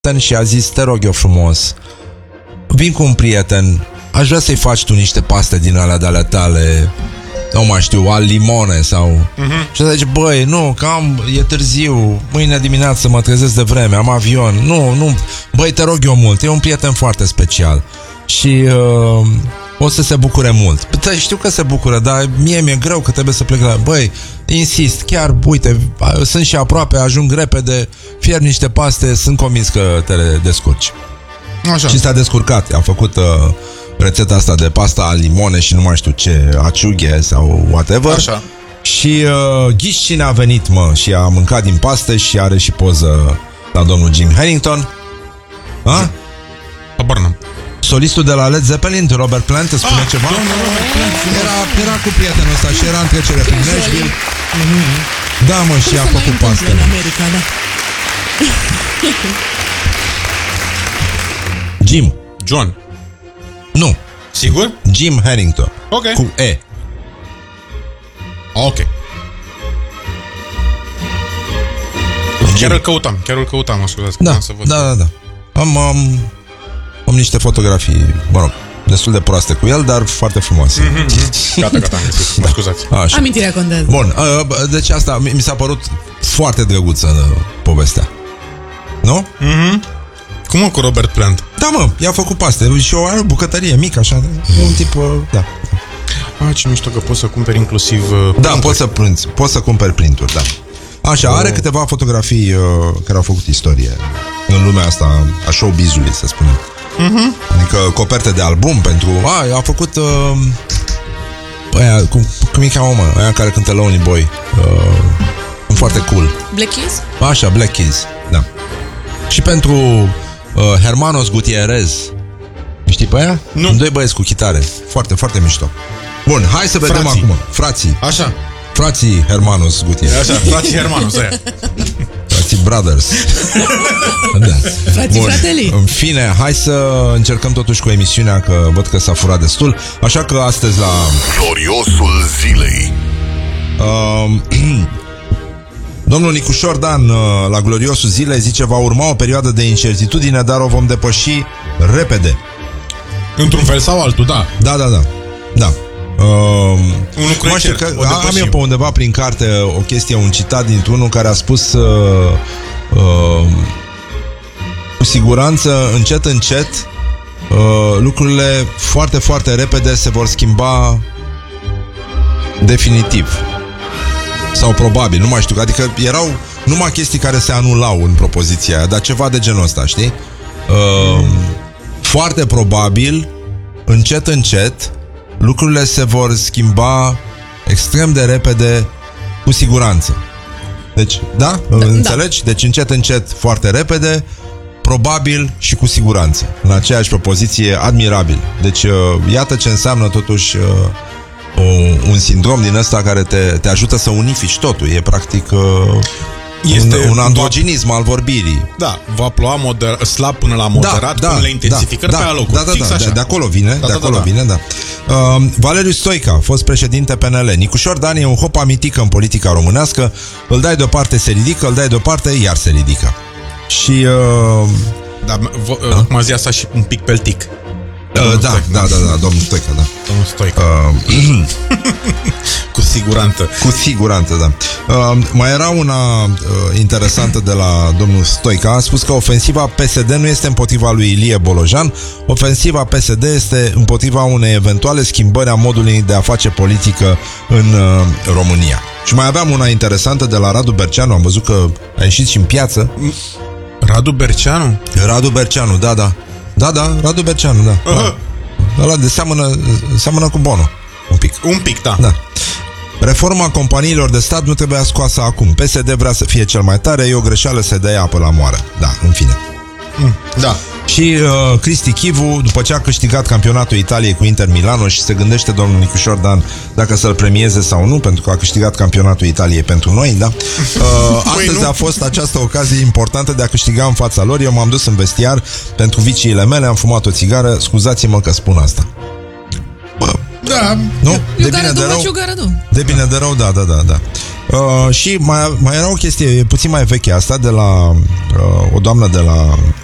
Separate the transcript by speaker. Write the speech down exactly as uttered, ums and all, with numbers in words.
Speaker 1: și a zis, te rog eu frumos, vin cu un prieten, aș vrea să-i faci tu niște paste din alea de ale tale, nu mai știu, al limone sau... Uh-huh. Și zice, băi, nu, că am, e târziu, mâine dimineață mă trezesc de vreme, am avion. Nu, nu, băi, te rog eu mult, e un prieten foarte special și uh, o să se bucure mult. Păi, știu că se bucură, dar mie mi-e greu că trebuie să plec la... Băi, insist, chiar, uite, sunt și aproape, ajung repede, fierb niște paste, sunt convins că te descurci. Așa. Și s-a descurcat, a făcut... Uh, rețeta asta de pasta al limone și nu mai știu ce, aciughe sau whatever. Așa. Și uh, ghiși cine a venit, mă, și a mâncat din paste și are și poză la domnul Jim Harrington. Ha?
Speaker 2: Habar n-am.
Speaker 1: Solistul de la Led Zeppelin, Robert Plant, îți spune ah, ceva? Era, era cu prietenul ăsta și era în trecere prin Nashville. Da, mă, și a făcut paste.
Speaker 3: În America, da.
Speaker 1: Jim.
Speaker 2: John.
Speaker 1: Nu.
Speaker 2: Sigur?
Speaker 1: Jim Harrington.
Speaker 2: Ok.
Speaker 1: Cu E.
Speaker 2: Ok. Chiar îl căutam, chiar îl căutam, mă scuzați.
Speaker 1: Da,
Speaker 2: să văd.
Speaker 1: da, da, da. Am, am, am niște fotografii, mă rog, destul de proaste cu el, dar foarte frumoase.
Speaker 2: Mm-hmm. Gata, gata, am găsit, mă scuzați.
Speaker 1: Așa.
Speaker 3: Amintirea contează.
Speaker 1: Bun, deci asta mi s-a părut foarte drăguță în povestea. Nu?
Speaker 2: Mhm. Cum mă, cu Robert Plant?
Speaker 1: Da, mă, i-a făcut paste și o are bucătărie mică, așa, un tip, da.
Speaker 2: Ah, ce mișto că poți să cumperi inclusiv uh,
Speaker 1: da, poți să prinți, poți să cumperi printuri, da. Așa, oh. Are câteva fotografii uh, care au făcut istorie în lumea asta a showbiz-ului, să spunem. Uh-huh. Adică coperte de album pentru... A, a făcut... Uh, aia, cum, cum îi cheamă, mă? Aia care cântă Lonely Boy. Uh, foarte cool.
Speaker 3: Black Keys?
Speaker 1: Așa, Black Keys, da. Și pentru uh, Hermanos Gutierrez. Știi pe aia?
Speaker 2: Nu.
Speaker 1: Doi băieți cu chitare. Foarte, foarte mișto. Bun, hai să vedem
Speaker 2: frații.
Speaker 1: acum. Frații.
Speaker 2: Așa.
Speaker 1: Frații Hermanos Gutierrez.
Speaker 2: Așa, frații Hermanos, aia.
Speaker 1: Frații Brothers. Da.
Speaker 3: Frații fratelii.
Speaker 1: În fine, hai să încercăm totuși cu emisiunea, că văd că s-a furat destul. Așa că astăzi la
Speaker 4: Gloriosul zilei.
Speaker 1: uh, Domnul Nicușor Dan, la Gloriosul zilei, zice: va urma o perioadă de incertitudine, dar o vom depăși repede.
Speaker 2: Într-un fel sau altul, da.
Speaker 1: Da, da, da, da. Uh,
Speaker 2: un lucru e cert,
Speaker 1: că am eu pe undeva prin carte o chestie, un citat dintr-unul care a spus uh, uh, cu siguranță, încet, încet uh, lucrurile foarte, foarte repede se vor schimba definitiv. Sau probabil, nu mai știu. Adică erau numai chestii care se anulau în propoziția aia, dar ceva de genul ăsta, știi? Uh, foarte probabil, încet, încet, lucrurile se vor schimba extrem de repede, cu siguranță. Deci, da? da Înțelegi? Da. Deci încet, încet, foarte repede, probabil și cu siguranță. În aceeași propoziție, admirabil. Deci, uh, iată ce înseamnă totuși... Uh, un sindrom din ăsta care te, te ajută să unifici totul. E practic este un, un androgenism va, al vorbirii.
Speaker 2: Da, va ploua moder, slab până la moderat,
Speaker 1: da,
Speaker 2: până
Speaker 1: da,
Speaker 2: la intensificări
Speaker 1: da,
Speaker 2: pe alocuri.
Speaker 1: Da, da, da, da, de acolo vine, da, de acolo da, da, vine, da. Uh, Valeriu Stoica, fost președinte P N L. Nicușor Dan e un hop amitică în politica românească. Îl dai deoparte, se ridică, îl dai deoparte, iar se ridică. Și uh,
Speaker 2: da, cum a zis asta și un pic peltic.
Speaker 1: Uh, da, Stoica, da, da, da, domnul Stoica, da.
Speaker 2: Domnul Stoica. Uh, cu siguranță.
Speaker 1: Cu siguranță, da. Uh, mai era una uh, interesantă de la domnul Stoica. A spus că ofensiva P S D nu este împotriva lui Ilie Bolojan. Ofensiva P S D este împotriva unei eventuale schimbări a modului de a face politică în uh, România. Și mai aveam una interesantă de la Radu Berceanu. Am văzut că a ieșit și în piață.
Speaker 2: Radu Berceanu?
Speaker 1: Radu Berceanu, da, da. Da, da, Radu Berceanu, da. Uh-huh. Ăla de seamănă, seamănă cu Bono. Un pic.
Speaker 2: Un pic, da.
Speaker 1: Da. Reforma companiilor de stat nu trebuia scoasă acum. P S D vrea să fie cel mai tare, e o greșeală să dea apă la moară. Da, în fine.
Speaker 2: Mm, da.
Speaker 1: Și uh, Cristi Chivu, după ce a câștigat campionatul Italiei cu Inter Milano și se gândește domnul Nicușor Dan dacă să-l premieze sau nu, pentru că a câștigat campionatul Italiei pentru noi, da? Uh, astăzi a fost această ocazie importantă de a câștiga în fața lor. Eu m-am dus în vestiar pentru viciile mele, am fumat o țigară, scuzați-mă că spun asta. Bă,
Speaker 2: da.
Speaker 1: Nu? De bine de rău. De bine de rău, da, da, da, da. Uh, și mai, mai era o chestie puțin mai veche asta, de la uh, o doamnă de la